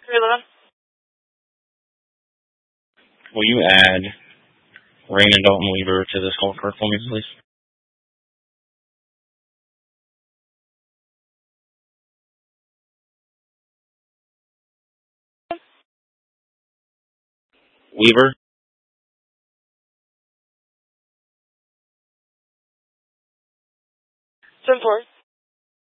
311. Will you add Rain and Dalton Weaver to this call card for me, please? Weaver? 7-4.